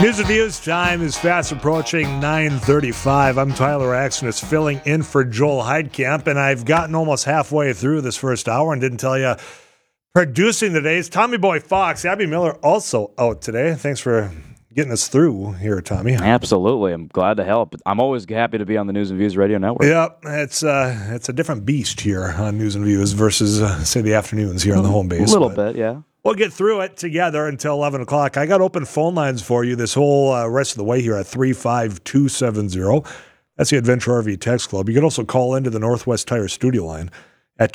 News and Views time is fast approaching 9:35. I'm Tyler Axness filling in for Joel Heidkamp, and I've gotten almost halfway through this first hour and didn't tell you. Producing today is Tommy Boy Fox. Abby Miller also out today. Thanks for getting us through here, Tommy. Absolutely. I'm glad to help. I'm always happy to be on the News and Views Radio Network. Yeah, it's a different beast here on News and Views versus, say, the afternoons here on the home base. A little bit, yeah. We'll get through it together until 11 o'clock. I got open phone lines for you this whole rest of the way here at 35270. That's the Adventure RV Text Club. You can also call into the Northwest Tire studio line at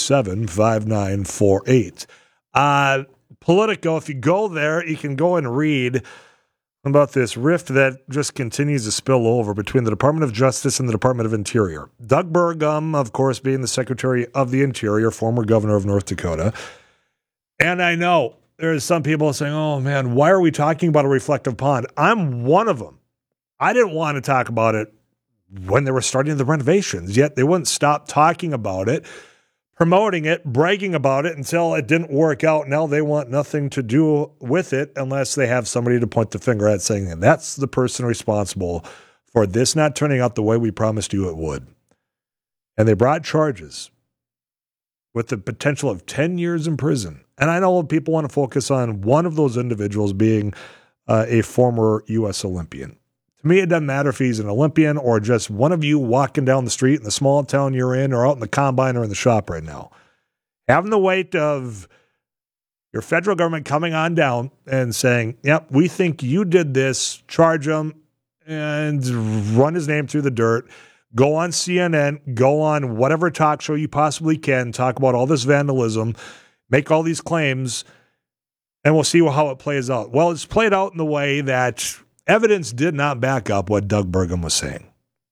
237-5948. Politico, if you go there, you can go and read about this rift that just continues to spill over between the Department of Justice and the Department of Interior. Doug Burgum, of course, being the Secretary of the Interior, former governor of North Dakota. And I know there's some people saying, oh, man, why are we talking about a reflective pond? I'm one of them. I didn't want to talk about it when they were starting the renovations, yet they wouldn't stop talking about it, promoting it, bragging about it until it didn't work out. Now they want nothing to do with it unless they have somebody to point the finger at saying, that's the person responsible for this not turning out the way we promised you it would. And they brought charges with the potential of 10 years in prison. And I know people want to focus on one of those individuals being a former U.S. Olympian. To me, it doesn't matter if he's an Olympian or just one of you walking down the street in the small town you're in or out in the combine or in the shop right now. Having the weight of your federal government coming on down and saying, yep, we think you did this, charge him, and run his name through the dirt. Go on CNN, go on whatever talk show you possibly can, talk about all this vandalism, make all these claims, and we'll see how it plays out. Well, it's played out in the way that evidence did not back up what Doug Burgum was saying.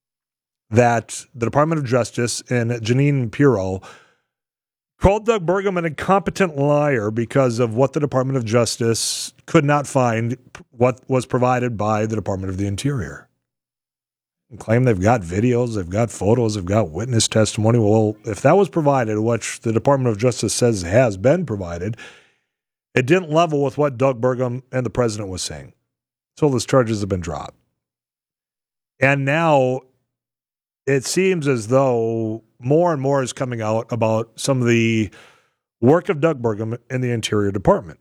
That the Department of Justice and Jeanine Pirro called Doug Burgum an incompetent liar because of what the Department of Justice could not find what was provided by the Department of the Interior. And claim they've got videos, they've got photos, they've got witness testimony. Well, if that was provided, which the Department of Justice says has been provided, it didn't level with what Doug Burgum and the president was saying. So those charges have been dropped. And now it seems as though more and more is coming out about some of the work of Doug Burgum in the Interior Department.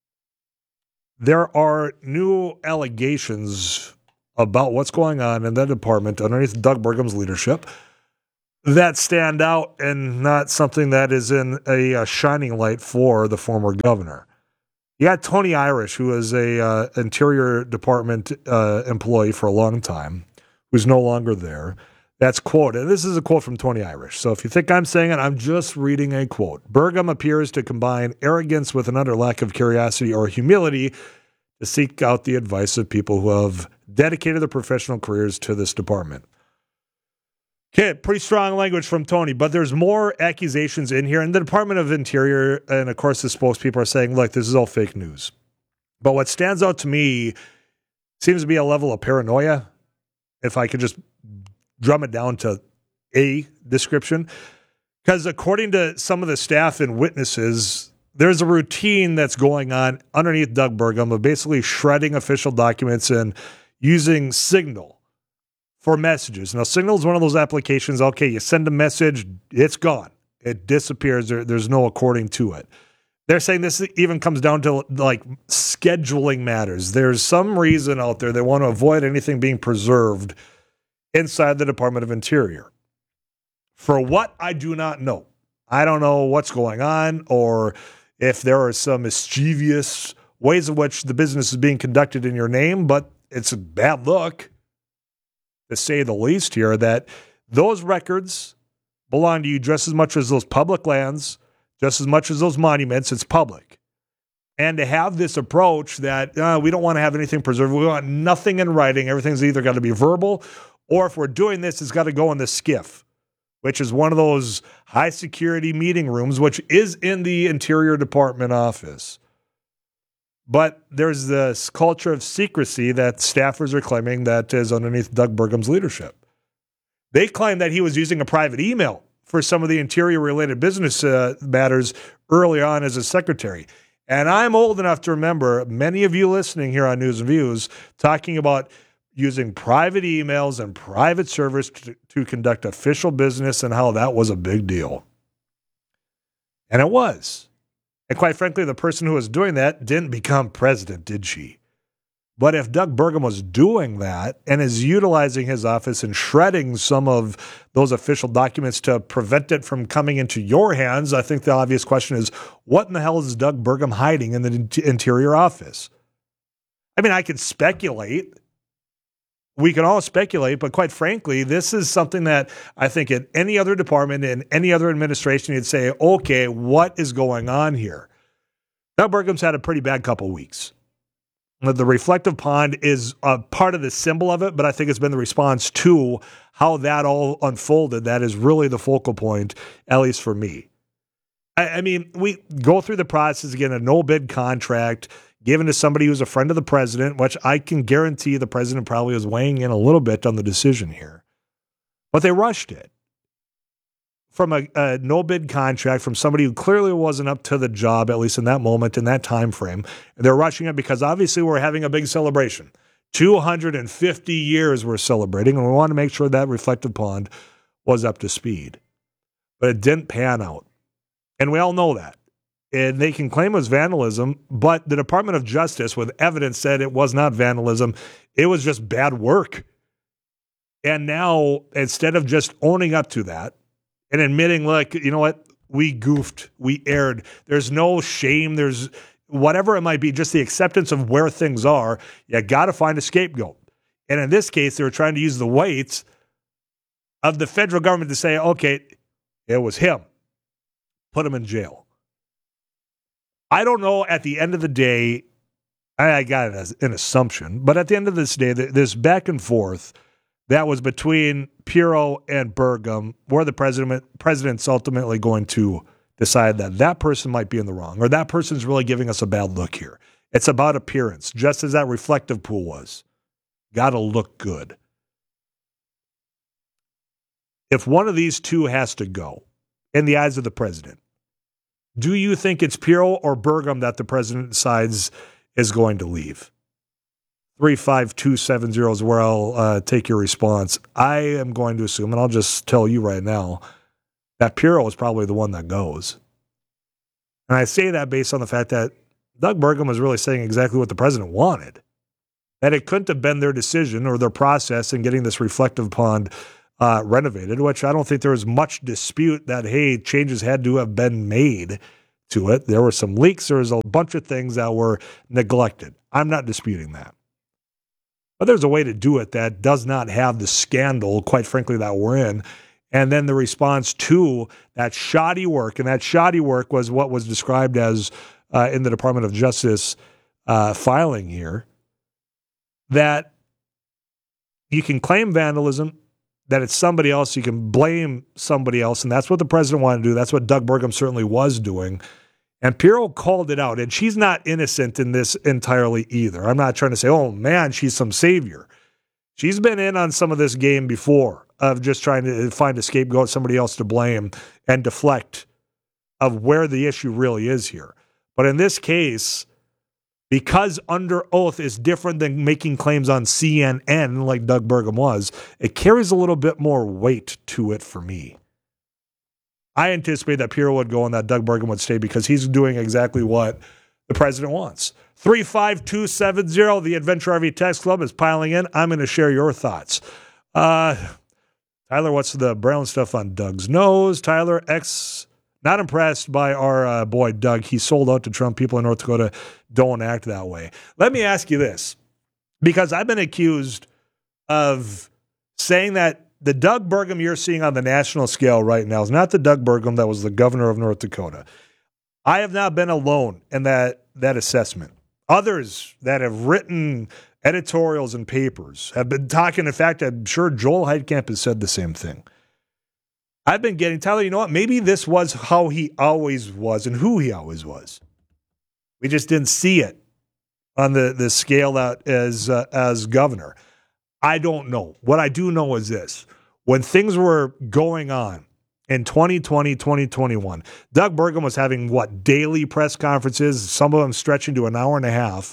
There are new allegations about what's going on in that department underneath Doug Burgum's leadership that stand out and not something that is in a shining light for the former governor. You got Tony Irish, who is a Interior Department employee for a long time, who's no longer there. That's quoted. And this is a quote from Tony Irish. So if you think I'm saying it, I'm just reading a quote. Burgum appears to combine arrogance with an utter lack of curiosity or humility to seek out the advice of people who have dedicated their professional careers to this department. Okay, pretty strong language from Tony, but there's more accusations in here. And the Department of Interior and, of course, the spokespeople are saying, look, this is all fake news. But what stands out to me seems to be a level of paranoia, if I could just drum it down to a description. Because according to some of the staff and witnesses, there's a routine that's going on underneath Doug Burgum of basically shredding official documents and using Signal for messages. Now, Signal is one of those applications, okay, you send a message, it's gone. It disappears. There's no according to it. They're saying this even comes down to like scheduling matters. There's some reason out there they want to avoid anything being preserved inside the Department of Interior. For what, I do not know. I don't know what's going on or if there are some mischievous ways in which the business is being conducted in your name, but it's a bad look, to say the least here, that those records belong to you just as much as those public lands, just as much as those monuments. It's public. And to have this approach that we don't want to have anything preserved, we want nothing in writing, everything's either got to be verbal, or if we're doing this, it's got to go in the SCIF, which is one of those high-security meeting rooms, which is in the Interior Department office. But there's this culture of secrecy that staffers are claiming that is underneath Doug Burgum's leadership. They claim that he was using a private email for some of the interior-related business matters early on as a secretary. And I'm old enough to remember many of you listening here on News and Views talking about using private emails and private servers to conduct official business and how that was a big deal. And it was. And quite frankly, the person who was doing that didn't become president, did she? But if Doug Burgum was doing that and is utilizing his office and shredding some of those official documents to prevent it from coming into your hands, I think the obvious question is, what in the hell is Doug Burgum hiding in the Interior office? I mean, I could speculate. We can all speculate, but quite frankly, this is something that I think in any other department, in any other administration, you'd say, okay, what is going on here? Doug Burgum's had a pretty bad couple weeks. The reflective pond is a part of the symbol of it, but I think it's been the response to how that all unfolded that is really the focal point, at least for me. I mean, we go through the process again, a no-bid contract given to somebody who's a friend of the president, which I can guarantee the president probably was weighing in a little bit on the decision here. But they rushed it. From a no-bid contract from somebody who clearly wasn't up to the job, at least in that moment, in that time frame. They're rushing it because obviously we're having a big celebration. 250 years we're celebrating, and we want to make sure that reflective pond was up to speed. But it didn't pan out. And we all know that. And they can claim it was vandalism, but the Department of Justice, with evidence, said it was not vandalism. It was just bad work. And now, instead of just owning up to that, and admitting, look, you know what, we goofed, we erred. There's no shame. There's whatever it might be, just the acceptance of where things are. You got to find a scapegoat. And in this case, they were trying to use the weight of the federal government to say, okay, it was him. Put him in jail. I don't know at the end of the day, I got it as an assumption, but at the end of this day, this back and forth that was between Pirro and Burgum, where the president's ultimately going to decide that that person might be in the wrong, or that person's really giving us a bad look here. It's about appearance, just as that reflective pool was. Got to look good. If one of these two has to go, in the eyes of the president, do you think it's Pirro or Burgum that the president decides is going to leave? 35270 is where I'll take your response. I am going to assume, and I'll just tell you right now, that Pirro is probably the one that goes. And I say that based on the fact that Doug Burgum was really saying exactly what the president wanted. That it couldn't have been their decision or their process in getting this reflective pond renovated, which I don't think there was much dispute that, hey, changes had to have been made to it. There were some leaks. There was a bunch of things that were neglected. I'm not disputing that. But there's a way to do it that does not have the scandal, quite frankly, that we're in. And then the response to that shoddy work, and that shoddy work was what was described as in the Department of Justice filing here, that you can claim vandalism, that it's somebody else, you can blame somebody else, and that's what the president wanted to do. That's what Doug Burgum certainly was doing. And Pirro called it out, and she's not innocent in this entirely either. I'm not trying to say, oh man, she's some savior. She's been in on some of this game before of just trying to find a scapegoat, somebody else to blame and deflect of where the issue really is here. But in this case, because under oath is different than making claims on CNN like Doug Burgum was, it carries a little bit more weight to it for me. I anticipate that Pirro would go and that Doug Burgum would stay because he's doing exactly what the president wants. 35270, the Adventure RV Text Club is piling in. I'm going to share your thoughts. Tyler, what's the brown stuff on Doug's nose? Tyler, not impressed by our boy Doug. He sold out to Trump. People in North Dakota don't act that way. Let me ask you this, because I've been accused of saying that the Doug Burgum you're seeing on the national scale right now is not the Doug Burgum that was the governor of North Dakota. I have not been alone in that assessment. Others that have written editorials and papers have been talking. In fact, I'm sure Joel Heitkamp has said the same thing. I've been getting, Tyler, you know what? Maybe this was how he always was and who he always was. We just didn't see it on the scale that as governor. I don't know. What I do know is this. When things were going on in 2020, 2021. Doug Burgum was having, daily press conferences, some of them stretching to an hour and a half.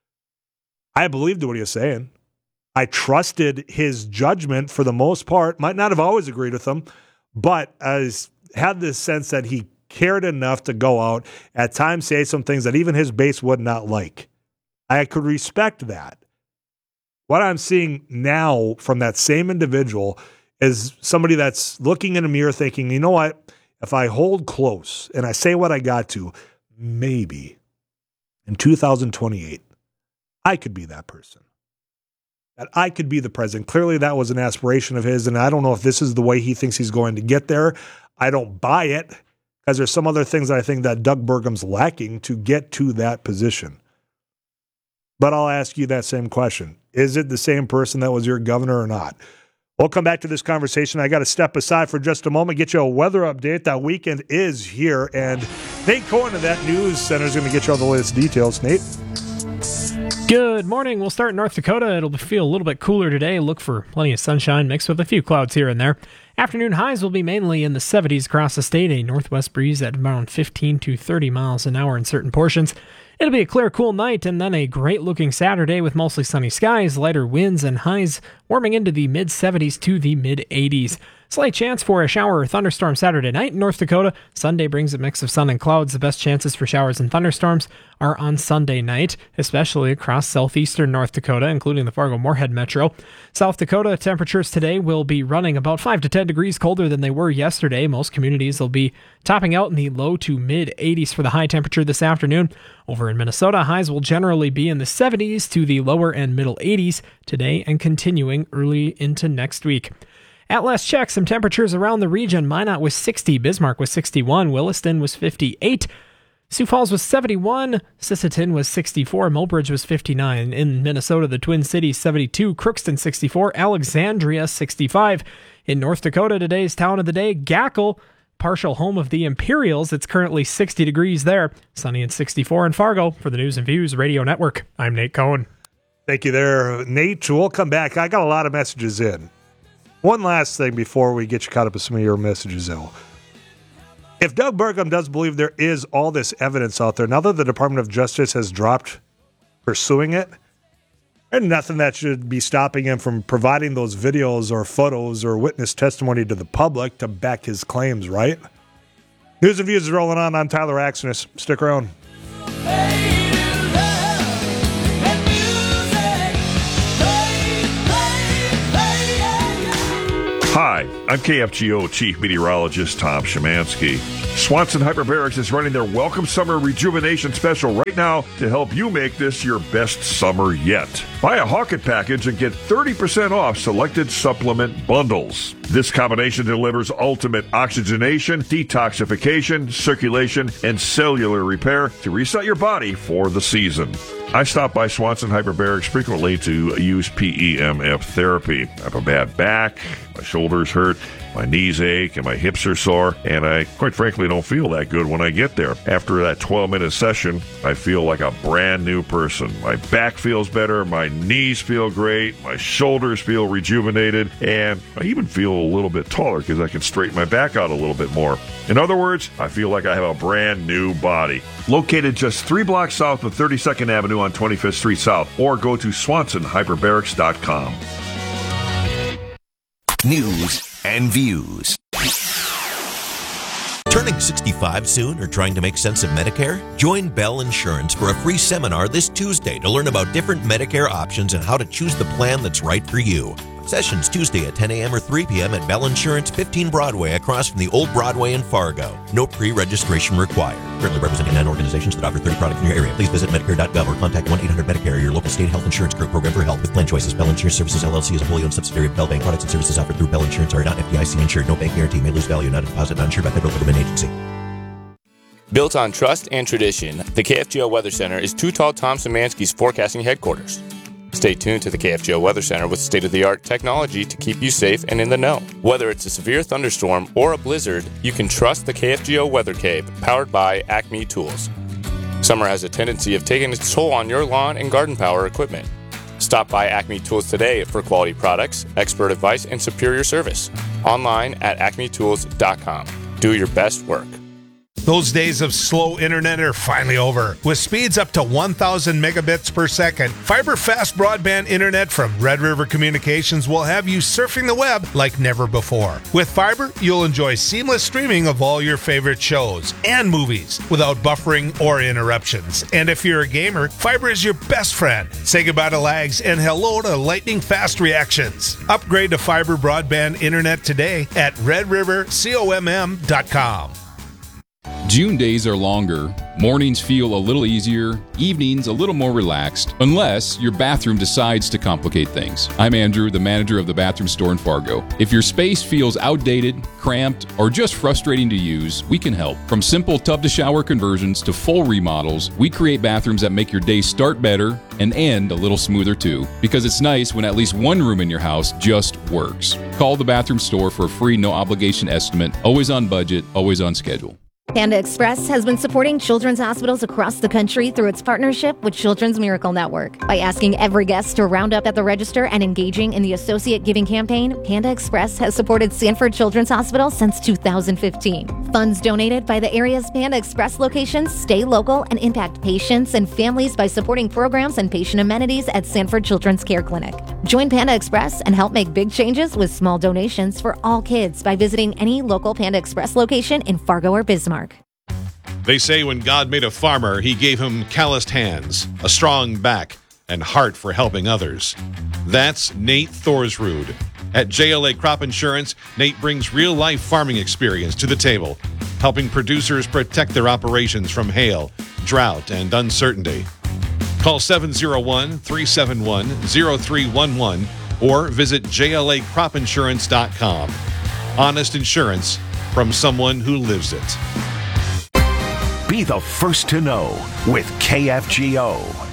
I believed what he was saying. I trusted his judgment for the most part. Might not have always agreed with him, but I had this sense that he cared enough to go out, at times say some things that even his base would not like. I could respect that. What I'm seeing now from that same individual is somebody that's looking in a mirror thinking, you know what, if I hold close and I say what I got to, maybe in 2028, I could be that person. That I could be the president. Clearly that was an aspiration of his, and I don't know if this is the way he thinks he's going to get there. I don't buy it, because there's some other things that I think that Doug Burgum's lacking to get to that position. But I'll ask you that same question. Is it the same person that was your governor or not? We'll come back to this conversation. I got to step aside for just a moment, get you a weather update. That weekend is here, and Nate Cohen of that news center is going to get you all the latest details. Nate? Good morning. We'll start in North Dakota. It'll feel a little bit cooler today. Look for plenty of sunshine mixed with a few clouds here and there. Afternoon highs will be mainly in the 70s across the state. A northwest breeze at around 15 to 30 miles an hour in certain portions. It'll be a clear, cool night, and then a great-looking Saturday with mostly sunny skies, lighter winds, and highs warming into the mid-70s to the mid-80s. Slight chance for a shower or thunderstorm Saturday night in North Dakota. Sunday brings a mix of sun and clouds. The best chances for showers and thunderstorms are on Sunday night, especially across southeastern North Dakota, including the Fargo-Moorhead metro. South Dakota temperatures today will be running about 5 to 10 degrees colder than they were yesterday. Most communities will be topping out in the low to mid-80s for the high temperature this afternoon. Over in Minnesota, highs will generally be in the 70s to the lower and middle 80s today and continuing early into next week. At last check, some temperatures around the region. Minot was 60, Bismarck was 61, Williston was 58, Sioux Falls was 71, Sisseton was 64, Mulbridge was 59. In Minnesota, the Twin Cities 72, Crookston 64, Alexandria 65. In North Dakota, today's town of the day, Gackle, partial home of the Imperials. It's currently 60 degrees there. Sunny and 64 in Fargo. For the News and Views Radio Network, I'm Nate Cohen. Thank you there, Nate. We'll come back. I got a lot of messages in. One last thing before we get you caught up with some of your messages, though. If Doug Burgum does believe there is all this evidence out there, now that the Department of Justice has dropped pursuing it, there's nothing that should be stopping him from providing those videos or photos or witness testimony to the public to back his claims, right? News and Views is rolling on. I'm Tyler Axness. Stick around. Hi, I'm KFGO Chief Meteorologist Tom Szymanski. Swanson Hyperbarics is running their Welcome Summer Rejuvenation Special right now to help you make this your best summer yet. Buy a Hawkett package and get 30% off selected supplement bundles. This combination delivers ultimate oxygenation, detoxification, circulation, and cellular repair to reset your body for the season. I stop by Swanson Hyperbarics frequently to use PEMF therapy. I have a bad back, my shoulders hurt, my knees ache, and my hips are sore, and I quite frankly don't feel that good when I get there. After that 12-minute session, I feel like a brand new person. My back feels better, my knees feel great, my shoulders feel rejuvenated, and I even feel a little bit taller because I can straighten my back out a little bit more. In other words, I feel like I have a brand new body. Located just 3 blocks south of 32nd Avenue on 25th Street South, or go to SwansonHyperbarics.com. News and Views. Turning 65 soon or trying to make sense of Medicare? Join Bell Insurance for a free seminar this Tuesday to learn about different Medicare options and how to choose the plan that's right for you. Sessions Tuesday at 10 a.m. or 3 p.m. at Bell Insurance, 15 Broadway, across from the Old Broadway in Fargo. No pre-registration required. Currently representing 9 organizations that offer 30 products in your area. Please visit Medicare.gov or contact 1-800-MEDICARE, your local state health insurance group program for help with plan choices. Bell Insurance Services, LLC is a wholly owned subsidiary of Bell Bank. Products and services offered through Bell Insurance are not FDIC insured. No bank guarantee may lose value. Not a deposit, not insured by federal government agency. Built on trust and tradition, the KFGO Weather Center is Too Tall Tom Szymanski's forecasting headquarters. Stay tuned to the KFGO Weather Center with state-of-the-art technology to keep you safe and in the know. Whether it's a severe thunderstorm or a blizzard, you can trust the KFGO Weather Cape, powered by Acme Tools. Summer has a tendency of taking its toll on your lawn and garden power equipment. Stop by Acme Tools today for quality products, expert advice, and superior service. Online at acmetools.com. Do your best work. Those days of slow internet are finally over. With speeds up to 1,000 megabits per second, fiber fast broadband internet from Red River Communications will have you surfing the web like never before. With fiber, you'll enjoy seamless streaming of all your favorite shows and movies without buffering or interruptions. And if you're a gamer, fiber is your best friend. Say goodbye to lags and hello to lightning fast reactions. Upgrade to fiber broadband internet today at redrivercomm.com. June days are longer, mornings feel a little easier, evenings a little more relaxed, unless your bathroom decides to complicate things. I'm Andrew, the manager of the bathroom store in Fargo. If your space feels outdated, cramped, or just frustrating to use, we can help. From simple tub-to-shower conversions to full remodels, we create bathrooms that make your day start better and end a little smoother too, because it's nice when at least one room in your house just works. Call the bathroom store for a free no-obligation estimate, always on budget, always on schedule. Panda Express has been supporting children's hospitals across the country through its partnership with Children's Miracle Network. By asking every guest to round up at the register and engaging in the Associate Giving campaign, Panda Express has supported Sanford Children's Hospital since 2015. Funds donated by the area's Panda Express locations stay local and impact patients and families by supporting programs and patient amenities at Sanford Children's Care Clinic. Join Panda Express and help make big changes with small donations for all kids by visiting any local Panda Express location in Fargo or Bismarck. They say when God made a farmer, he gave him calloused hands, a strong back, and heart for helping others. That's Nate Thorsrud. At JLA Crop Insurance, Nate brings real-life farming experience to the table, helping producers protect their operations from hail, drought, and uncertainty. Call 701-371-0311 or visit JLACropInsurance.com. Honest insurance from someone who lives it. Be the first to know with KFGO.